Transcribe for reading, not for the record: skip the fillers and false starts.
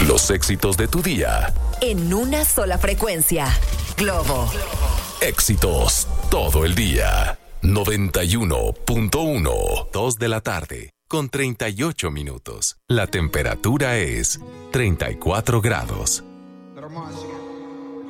Los éxitos de tu día. En una sola frecuencia. Globo. Éxitos todo el día. 91.1. 2 de la tarde, con 38 minutos. La temperatura es 34 grados.